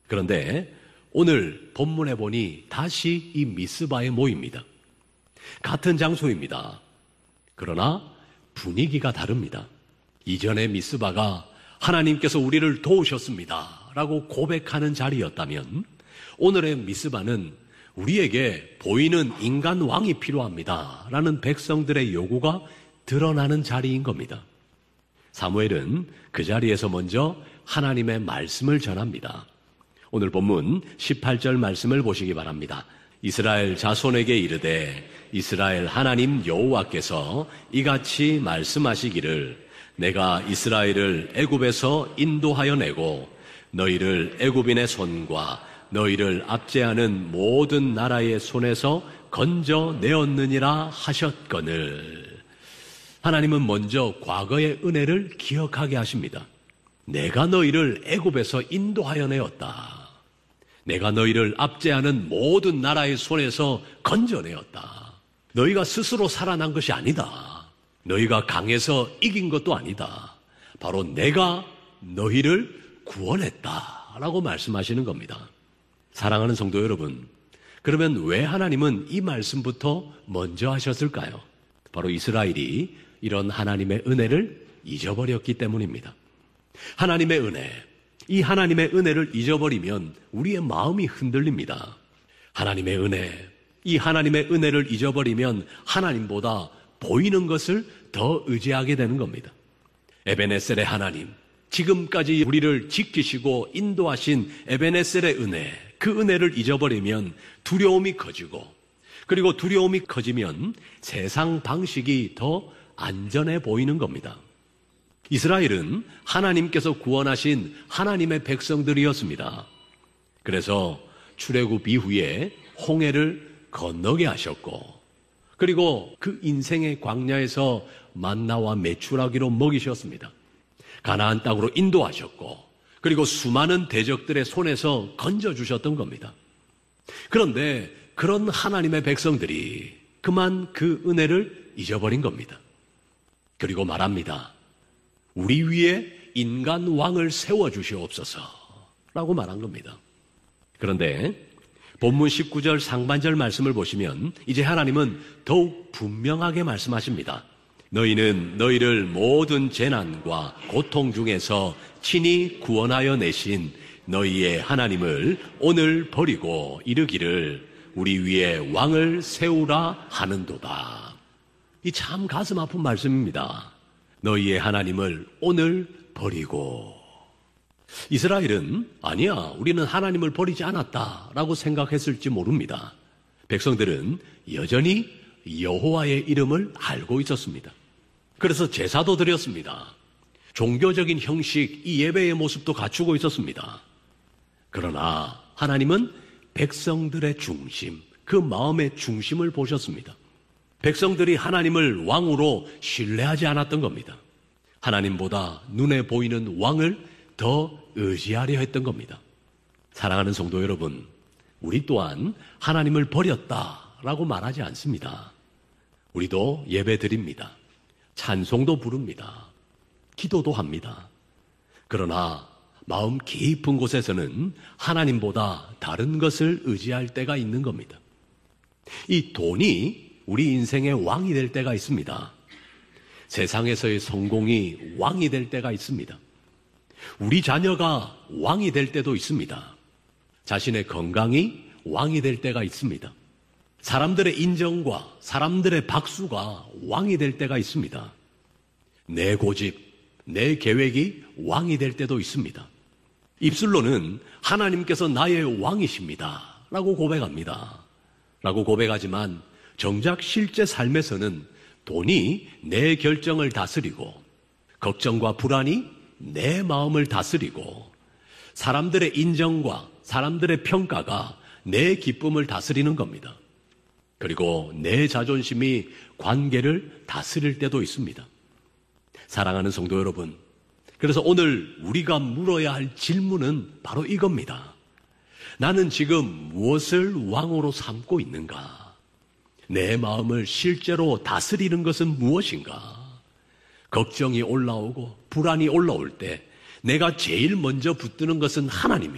그런데 오늘 본문에 보니 다시 이 미스바에 모입니다. 같은 장소입니다. 그러나 분위기가 다릅니다. 이전에 미스바가 하나님께서 우리를 도우셨습니다 라고 고백하는 자리였다면 오늘의 미스바는 우리에게 보이는 인간 왕이 필요합니다 라는 백성들의 요구가 드러나는 자리인 겁니다. 사무엘은 그 자리에서 먼저 하나님의 말씀을 전합니다. 오늘 본문 18절 말씀을 보시기 바랍니다. 이스라엘 자손에게 이르되 이스라엘 하나님 여호와께서 이같이 말씀하시기를 내가 이스라엘을 애굽에서 인도하여 내고 너희를 애굽인의 손과 너희를 압제하는 모든 나라의 손에서 건져내었느니라 하셨거늘. 하나님은 먼저 과거의 은혜를 기억하게 하십니다. 내가 너희를 애굽에서 인도하여 내었다. 내가 너희를 압제하는 모든 나라의 손에서 건져내었다. 너희가 스스로 살아난 것이 아니다. 너희가 강해서 이긴 것도 아니다. 바로 내가 너희를 구원했다라고 말씀하시는 겁니다. 사랑하는 성도 여러분, 그러면 왜 하나님은 이 말씀부터 먼저 하셨을까요? 바로 이스라엘이 이런 하나님의 은혜를 잊어버렸기 때문입니다. 하나님의 은혜, 이 하나님의 은혜를 잊어버리면 우리의 마음이 흔들립니다. 하나님의 은혜, 이 하나님의 은혜를 잊어버리면 하나님보다 보이는 것을 더 의지하게 되는 겁니다. 에베네셀의 하나님, 지금까지 우리를 지키시고 인도하신 에베네셀의 은혜, 그 은혜를 잊어버리면 두려움이 커지고, 그리고 두려움이 커지면 세상 방식이 더 안전해 보이는 겁니다. 이스라엘은 하나님께서 구원하신 하나님의 백성들이었습니다. 그래서 출애굽 이후에 홍해를 건너게 하셨고, 그리고 그 인생의 광야에서 만나와 메추라기로 먹이셨습니다. 가나안 땅으로 인도하셨고, 그리고 수많은 대적들의 손에서 건져주셨던 겁니다. 그런데 그런 하나님의 백성들이 그만 그 은혜를 잊어버린 겁니다. 그리고 말합니다. 우리 위에 인간 왕을 세워주시옵소서 라고 말한 겁니다. 그런데 본문 19절 상반절 말씀을 보시면 이제 하나님은 더욱 분명하게 말씀하십니다. 너희는 너희를 모든 재난과 고통 중에서 친히 구원하여 내신 너희의 하나님을 오늘 버리고 이르기를 우리 위에 왕을 세우라 하는도다. 이 참 가슴 아픈 말씀입니다. 너희의 하나님을 오늘 버리고. 이스라엘은 아니야, 우리는 하나님을 버리지 않았다라고 생각했을지 모릅니다. 백성들은 여전히 여호와의 이름을 알고 있었습니다. 그래서 제사도 드렸습니다. 종교적인 형식, 이 예배의 모습도 갖추고 있었습니다. 그러나 하나님은 백성들의 중심, 그 마음의 중심을 보셨습니다. 백성들이 하나님을 왕으로 신뢰하지 않았던 겁니다. 하나님보다 눈에 보이는 왕을 더 의지하려 했던 겁니다. 사랑하는 성도 여러분, 우리 또한 하나님을 버렸다라고 말하지 않습니다. 우리도 예배 드립니다. 찬송도 부릅니다. 기도도 합니다. 그러나 마음 깊은 곳에서는 하나님보다 다른 것을 의지할 때가 있는 겁니다. 이 돈이 우리 인생의 왕이 될 때가 있습니다. 세상에서의 성공이 왕이 될 때가 있습니다. 우리 자녀가 왕이 될 때도 있습니다. 자신의 건강이 왕이 될 때가 있습니다. 사람들의 인정과 사람들의 박수가 왕이 될 때가 있습니다. 내 고집, 내 계획이 왕이 될 때도 있습니다. 입술로는 하나님께서 나의 왕이십니다 라고 고백합니다. 라고 고백하지만 정작 실제 삶에서는 돈이 내 결정을 다스리고, 걱정과 불안이 내 마음을 다스리고, 사람들의 인정과 사람들의 평가가 내 기쁨을 다스리는 겁니다. 그리고 내 자존심이 관계를 다스릴 때도 있습니다. 사랑하는 성도 여러분, 그래서 오늘 우리가 물어야 할 질문은 바로 이겁니다. 나는 지금 무엇을 왕으로 삼고 있는가? 내 마음을 실제로 다스리는 것은 무엇인가? 걱정이 올라오고 불안이 올라올 때 내가 제일 먼저 붙드는 것은 하나님이냐?